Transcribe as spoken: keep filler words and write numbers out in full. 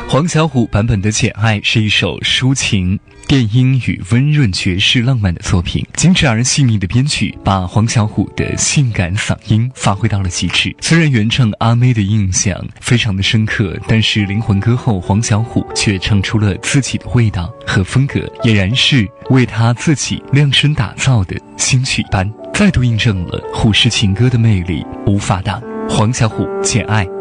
黄小琥版本的《简爱》是一首抒情电音与温润爵士浪漫的作品，精致而细腻的编曲把黄小琥的性感嗓音发挥到了极致。虽然原唱阿妹的印象非常的深刻，但是灵魂歌后黄小琥却唱出了自己的味道和风格，俨然是为她自己量身打造的新曲般，再度印证了琥式情歌的魅力无法挡。黄小琥《简爱》。